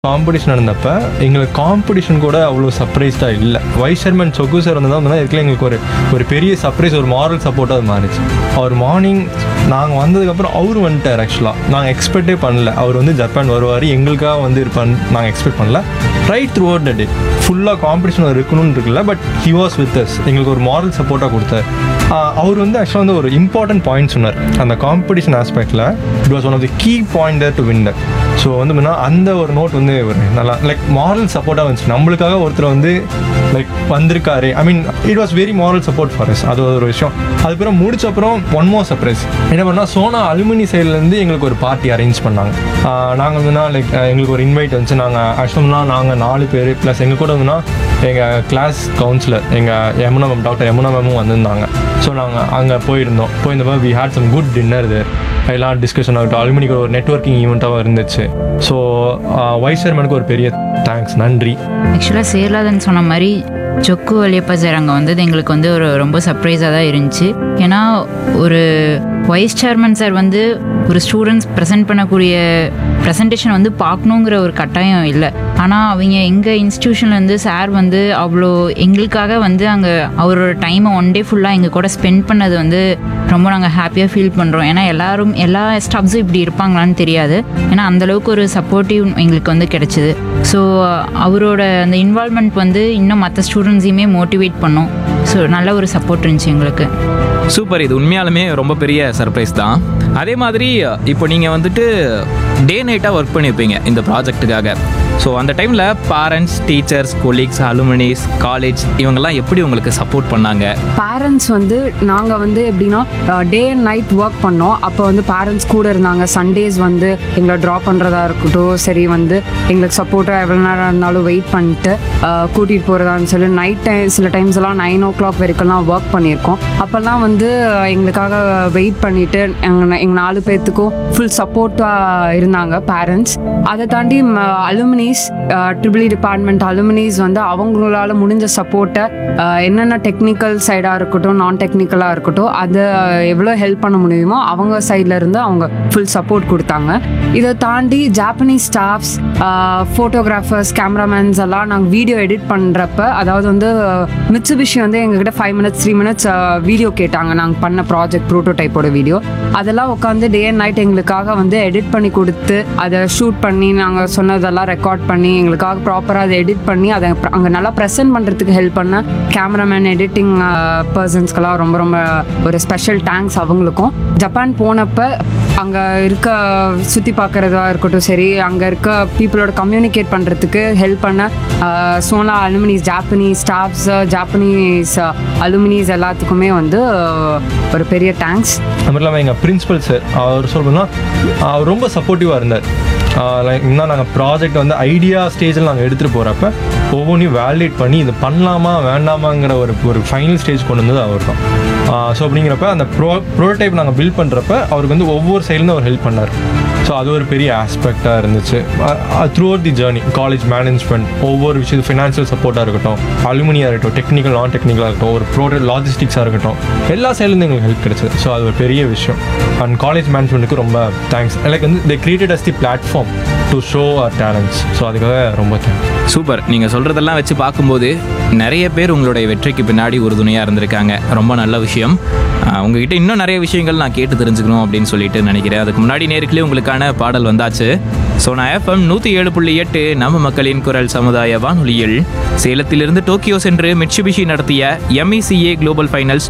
Competition நடந்தப்போ எங்களுக்கு competition கூட அவ்வளோ சர்ப்ரைஸ்டாக இல்லை. வைஸ் சேர்மன் சொகு சார் வந்து தான் இதுக்குள்ள எங்களுக்கு ஒரு பெரிய சர்ப்ரைஸ், ஒரு மாரல் சப்போர்ட்டாக அது மாறிச்சு. அவர் மார்னிங் நாங்கள் வந்ததுக்கப்புறம் அவர் வந்துட்டார். ஆக்சுவலாக நாங்கள் எக்ஸ்பெக்டே பண்ணல அவர் வந்து ஜப்பான் வருவார், எங்களுக்காக வந்து இருப்பான்னு நாங்கள் எக்ஸ்பெக்ட் பண்ணல. ரைட் த்ரூ அவுட் த டே ஃபுல்லாக காம்படிஷன் இருக்கணும்னு இருக்குல்ல, but he was with us. எங்களுக்கு ஒரு மாரல் சப்போர்ட்டாக கொடுத்தார். அவர் வந்து ஆக்சுவலாக வந்து ஒரு இம்பார்ட்டன்ட் பாயிண்ட் சொன்னார் அந்த competition ஆஸ்பெக்டில். It was one of the key point to win that. So வந்து அந்த ஒரு நோட் வந்து ஒரு நல்லா லைக் மாரல் சப்போர்ட்டாக வந்துச்சு. நம்மளுக்காக ஒருத்தர் வந்து லைக் வந்திருக்காரு. ஐ mean it was very moral support for us. அது ஒரு விஷயம். அதுக்கப்புறம் முடிச்ச அப்புறம் ஒன் மோர் சர்ப்ரைஸ் என்ன பண்ணால், சோனா அலுமினி சைட்லேருந்து எங்களுக்கு ஒரு பார்ட்டி அரேஞ்ச் பண்ணாங்க. நாங்கள் வந்துன்னா லைக் எங்களுக்கு ஒரு இன்வைட் வந்துச்சு. நாங்கள் ஆக்சுவலாக நாங்கள் 4 பேர் ப்ளஸ் எங்கள் கூட வந்துன்னா எங்கள் கிளாஸ் கவுன்சிலர் எங்கள் யமுனா மேம், டாக்டர் யமுனா மேமும் வந்திருந்தாங்க. ஸோ நாங்கள் அங்கே போயிருந்தப்போ we had some good dinner இது. எல்லாம் டிஸ்கஷன் ஆகட்டும், அலுமினிக்கு ஒரு நெட்வொர்க்கிங் ஈவெண்ட்டாகவும் இருந்துச்சு. ஸோ வைஸ் சேர்மனுக்கு ஒரு பெரிய தேங்க்ஸ், நன்றி. ஆக்சுவலாக சேரலாதன் சொன்ன மாதிரி சொக்கு வலியப்பா சார் அங்கே வந்தது எங்களுக்கு வந்து ரொம்ப சர்ப்ரைஸாக தான் இருந்துச்சு. ஏன்னா ஒரு வைஸ் சேர்மன் சார் வந்து ஒரு ஸ்டூடெண்ட்ஸ் ப்ரெசென்ட் பண்ணக்கூடிய ப்ரெசன்டேஷன் வந்து பார்க்கணுங்கிற ஒரு கட்டாயம் இல்லை. ஆனால் அவங்க எங்கள் இன்ஸ்டியூஷன்லேருந்து சார் வந்து அவ்வளோ எங்களுக்காக வந்து அங்கே அவரோட டைமை ஒன் டே ஃபுல்லாக எங்கள் கூட ஸ்பெண்ட் பண்ணது வந்து ரொம்ப நாங்கள் ஹாப்பியாக ஃபீல் பண்ணுறோம். ஏன்னா எல்லா ஸ்டாஃப்ஸும் இப்படி இருப்பாங்களான்னு தெரியாது. ஏன்னா அந்தளவுக்கு ஒரு சப்போர்ட்டிவ் எங்களுக்கு வந்து கிடச்சிது. ஸோ அவரோட அந்த இன்வால்மெண்ட் வந்து இன்னும் மற்ற ஸ்டூடெண்ட்ஸையுமே மோட்டிவேட் பண்ணோம். ஸோ நல்ல ஒரு சப்போர்ட் இருந்துச்சு எங்களுக்கு. சூப்பர். இது உண்மையாலுமே ரொம்ப பெரிய சர்ப்ரைஸ் தான். அதே மாதிரி இப்போ நீங்கள் வந்துட்டு டே நைட்டாக ஒர்க் பண்ணியிருப்பீங்க இந்த ப்ராஜெக்ட்டுக்காக. ஸோ அந்த டைமில் parents, teachers, colleagues, alumni, college இவங்கெல்லாம் எப்படி உங்களுக்கு சப்போர்ட் பண்ணாங்க? பேரண்ட்ஸ் வந்து நாங்கள் வந்து எப்படின்னா டே அண்ட் நைட் ஒர்க் பண்ணோம். அப்போ வந்து பேரண்ட்ஸ் கூட இருந்தாங்க. சண்டேஸ் வந்து எங்களை ட்ராப் பண்ணுறதா இருக்கட்டும், சரி வந்து எங்களுக்கு சப்போர்ட்டாக எவ்வளோ நேரம் இருந்தாலும் வெயிட் பண்ணிட்டு கூட்டிகிட்டு போகிறதான்னு சொல்லி நைட் சில டைம்ஸ் எல்லாம் 9 o'clock வரைக்கும்லாம் ஒர்க் பண்ணியிருக்கோம். அப்போல்லாம் வந்து எங்களுக்காக வெயிட் பண்ணிவிட்டு எங்கள் 4 பேர்த்துக்கும் ஃபுல் சப்போர்ட்டாக இருந்தாங்க பேரண்ட்ஸ். அதை தாண்டி அலுமினிஸ் ட்ரிபிள் டிபார்ட்மெண்ட் அலுமினிஸ் வந்து அவங்களால முடிஞ்ச சப்போர்ட்டை என்னென்ன டெக்னிக்கல் சைடாக இருக்கட்டும், நான் டெக்னிக்கலாக இருக்கட்டும், அதை எவ்வளோ ஹெல்ப் பண்ண முடியுமோ அவங்க சைடில் இருந்து அவங்க ஃபுல் சப்போர்ட் கொடுத்தாங்க. இதை தாண்டி ஜாப்பனீஸ் ஸ்டாஃப்ஸ், ஃபோட்டோகிராஃபர்ஸ், கேமராமேன்ஸ் எல்லாம் நாங்கள் வீடியோ எடிட் பண்ணுறப்ப, அதாவது வந்து மிட்சுபிஷி வந்து எங்ககிட்ட 5 minutes 3 minutes வீடியோ கேட்டாங்க. நாங்கள் பண்ண ப்ராஜெக்ட் ப்ரோட்டோடைப்போட வீடியோ அதெல்லாம் உட்காந்து டே அண்ட் நைட் எங்களுக்காக வந்து எடிட் பண்ணி கொடுத்து அதை ஷூட் பண்ணி நாங்கள் சொன்னதெல்லாம் ரெக்கார்ட் பண்ணி எங்களுக்காக ப்ராப்பராக அதை எடிட் பண்ணி அதை அங்கே நல்லா ப்ரெசென்ட் பண்ணுறதுக்கு ஹெல்ப் பண்ண கேமராமேன், எடிட்டிங் பர்சன்ஸ்க்கெல்லாம் ரொம்ப ரொம்ப ஒரு ஸ்பெஷல் தேங்க்ஸ் அவங்களுக்கும். ஜப்பான் போனப்போ அங்கே இருக்க சுற்றி பார்க்குறதா இருக்கட்டும், சரி அங்கே இருக்க பீப்புளோட கம்யூனிகேட் பண்ணுறதுக்கு ஹெல்ப் பண்ண Sona alumni, Japanese staffs, Japanese alumni எல்லாத்துக்குமே வந்து ஒரு பெரிய தேங்க்ஸ். அது மட்டும் இல்லாமல் எங்கள் பிரின்சிபல் சார் அவர் சொல்லணும்னா அவர் ரொம்ப சப்போர்ட்டிவாக இருந்தார். லைக் இன்னும் நாங்கள் ப்ராஜெக்ட் வந்து ஐடியா ஸ்டேஜில் நாங்கள் எடுத்துகிட்டு போகிறப்ப ஒவ்வொன்றையும் வேலிடேட் பண்ணி இது பண்ணலாமா வேண்டாமாங்கிற ஒரு ஃபைனல் ஸ்டேஜ் கொண்டு வந்தது அவர் தான். ஸோ அப்படிங்கிறப்ப அந்த ப்ரோட்டோடைப் நாங்கள் பில்ட் பண்ணுறப்ப அவருக்கு வந்து ஒவ்வொரு சைட்லேருந்து அவர் ஹெல்ப் பண்ணார். ஸோ அது ஒரு பெரிய ஆஸ்பெக்டாக இருந்துச்சு. Through out the journey college management ஒவ்வொரு விஷயம், ஃபினான்ஷியல் சப்போர்ட்டாக இருக்கட்டும், அலுமினியாக இருக்கட்டும், டெக்னிக்கல் நான் டெக்னிக்கலாக இருக்கட்டும், ஒரு ப்ரோடக்ட் லாஜிஸ்டிக்ஸாக இருக்கட்டும், எல்லா சைட்லேருந்து எங்களுக்கு ஹெல்ப் கிடைச்சது. ஸோ அது ஒரு பெரிய விஷயம். அண்ட் காலேஜ் மேனேஜ்மெண்ட்டுக்கு ரொம்ப தேங்க்ஸ். லைக் வந்து they created as the platform to show our talents. So அதுக்காக ரொம்ப தேங்க்ஸ். சூப்பர். நீங்கள் சொல்கிறதெல்லாம் வச்சு பார்க்கும்போது நிறைய பேர் உங்களுடைய வெற்றிக்கு பின்னாடி உறுதுணையாக இருந்திருக்காங்க. ரொம்ப நல்ல விஷயம். உங்ககிட்ட இன்னும் நிறைய விஷயங்கள் நான் கேட்டு தெரிஞ்சுக்கணும் அப்படின்னு சொல்லிட்டு நினைக்கிறேன். அதுக்கு முன்னாடி நேருக்குள்ளே உங்களுக்கான பாடல் வந்தாச்சு. சோனா FM 107.8 நம்ம மக்களின் குரல் சமுதாய வானொலியில் சேலத்திலிருந்து டோக்கியோ சென்று மிட்சுபிஷி நடத்திய MECA குளோபல் ஃபைனல்ஸ்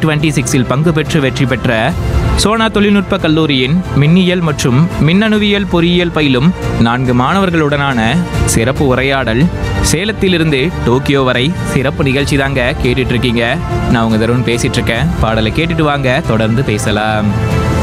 2026 பங்கு பெற்று வெற்றி பெற்ற சோனா தொழில்நுட்ப கல்லூரியின் மின்னியல் மற்றும் மின்னணுவியல் பொறியியல் பயிலும் 4 மாணவர்களுடனான சிறப்பு உரையாடல். சேலத்திலிருந்து டோக்கியோ வரை சிறப்பு நிகழ்ச்சி தாங்க கேட்டுட்டு இருக்கீங்க. நான் உங்க தருண் பேசிட்டு இருக்கேன். பாடலை கேட்டுட்டு வாங்க, தொடர்ந்து பேசலாம்.